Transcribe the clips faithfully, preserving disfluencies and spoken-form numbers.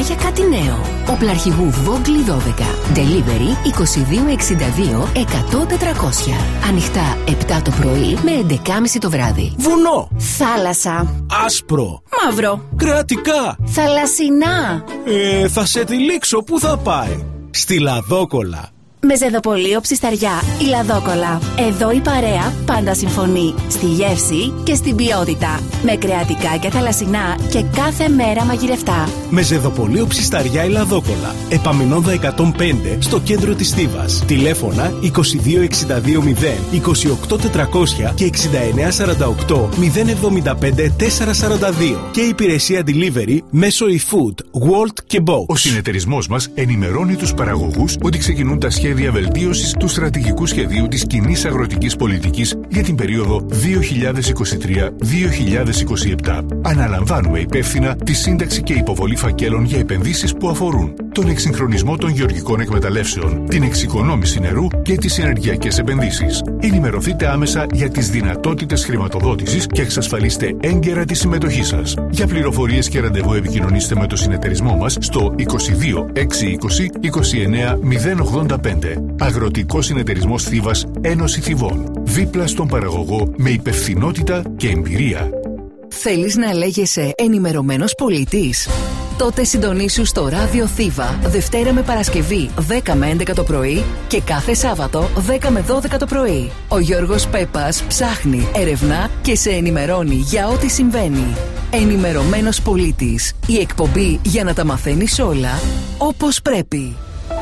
για κάτι νέο. Οπλαρχηγού Vogli δώδεκα. Delivery είκοσι δύο εξήντα δύο εκατό τετρακόσια. Ανοιχτά επτά το πρωί με έντεκα και μισή το βράδυ. Βουνό. Θάλασσα. Άσπρο. Μαύρο. Κρεατικά. Θαλασσινά. Ε, θα σε τυλίξω. Πού θα πάει? Στη Λαδόκολα. Με ζεδοπολείο Ψισταριά, η Λαδόκολα. Εδώ η παρέα πάντα συμφωνεί. Στη γεύση και στην ποιότητα. Με κρεατικά και θαλασσινά και κάθε μέρα μαγειρευτά. Με ζεδοπολείο Ψισταριά, η Λαδόκολα. Επαμεινώντα εκατόν πέντε στο κέντρο της Θήβας. Τηλέφωνα είκοσι δύο εξήντα δύο μηδέν είκοσι οκτώ τετρακόσια και εξήντα εννέα σαράντα οκτώ μηδέν εβδομήντα πέντε τετρακόσια σαράντα δύο. Και υπηρεσία delivery μέσω eFood, Wolt και Box. Ο συνεταιρισμός μας ενημερώνει τους παραγωγούς ότι ξεκινούν τα σχέδια διαβελτίωσης του στρατηγικού σχεδίου της κοινής αγροτικής πολιτικής για την περίοδο δύο χιλιάδες είκοσι τρία με δύο χιλιάδες είκοσι επτά. Αναλαμβάνουμε υπεύθυνα τη σύνταξη και υποβολή φακέλων για επενδύσεις που αφορούν τον εξυγχρονισμό των γεωργικών εκμεταλλεύσεων, την εξοικονόμηση νερού και τις ενεργειακές επενδύσεις. Ενημερωθείτε άμεσα για τις δυνατότητες χρηματοδότησης και εξασφαλίστε έγκαιρα τη συμμετοχή σας. Για πληροφορίες και ραντεβού επικοινωνήστε με το συνεταιρισμό μας στο είκοσι δύο εξακόσια είκοσι είκοσι εννέα μηδέν ογδόντα πέντε. Αγροτικός Συνεταιρισμός Θήβας, Ένωση Θηβών. Δίπλα στον παραγωγό με υπευθυνότητα και εμπειρία. Θέλεις να λέγεσαι ενημερωμένος πολίτης? Τότε συντονίσου στο Ράδιο Θήβα Δευτέρα με Παρασκευή δέκα με έντεκα το πρωί και κάθε Σάββατο δέκα με δώδεκα το πρωί. Ο Γιώργος Πέπας ψάχνει, ερευνά και σε ενημερώνει για ό,τι συμβαίνει. Ενημερωμένος πολίτης. Η εκπομπή για να τα μαθαίνεις όλα όπως πρέπει.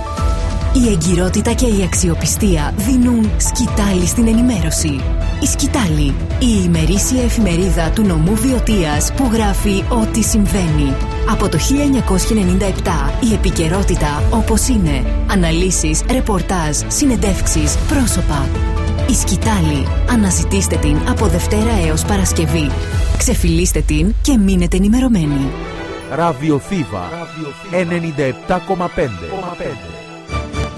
Η εγκυρότητα και η αξιοπιστία δίνουν σκητάλη στην ενημέρωση. Η Σκητάλη, η ημερήσια εφημερίδα του νομού Βιωτίας που γράφει ό,τι συμβαίνει. Από το χίλια εννιακόσια ενενήντα επτά η επικαιρότητα όπως είναι. Αναλύσεις, ρεπορτάζ, συνεντεύξεις, πρόσωπα. Η Σκητάλη. Αναζητήστε την από Δευτέρα έως Παρασκευή. Ξεφυλίστε την και μείνετε ενημερωμένοι. Ραδιοθήβα ενενήντα επτά κόμμα πέντε.